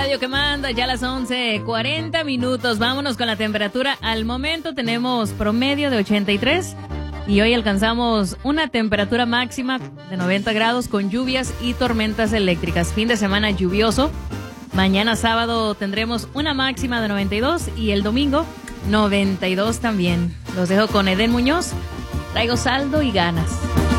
radio que manda, ya las 11:40 minutos. Vámonos con la temperatura. Al momento tenemos promedio de 83 y hoy alcanzamos una temperatura máxima de 90 grados con lluvias y tormentas eléctricas. Fin de semana lluvioso. Mañana sábado tendremos una máxima de 92 y el domingo 92 también. Los dejo con Eden Muñoz. Traigo saldo y ganas.